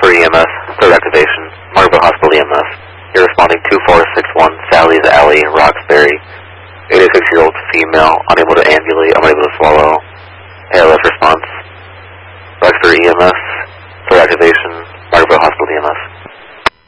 Roxbury EMS, third activation, Margaret Hospital EMS. You're responding 2461 Sally's Alley, Roxbury. 86-year-old female, unable to ambulate, unable to swallow. ALS response. Roxbury EMS.